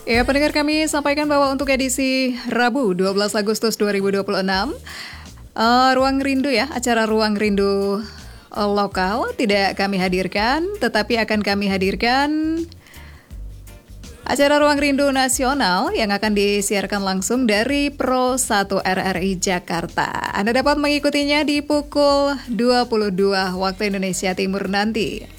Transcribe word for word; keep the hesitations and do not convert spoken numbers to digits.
Ya, pendengar kami sampaikan bahwa untuk edisi Rabu dua belas Agustus dua ribu dua puluh enam, uh, Ruang Rindu ya, acara Ruang Rindu uh, lokal tidak kami hadirkan, tetapi akan kami hadirkan acara Ruang Rindu Nasional yang akan disiarkan langsung dari Pro satu R R I Jakarta. Anda dapat mengikutinya di pukul dua puluh dua waktu Indonesia Timur nanti.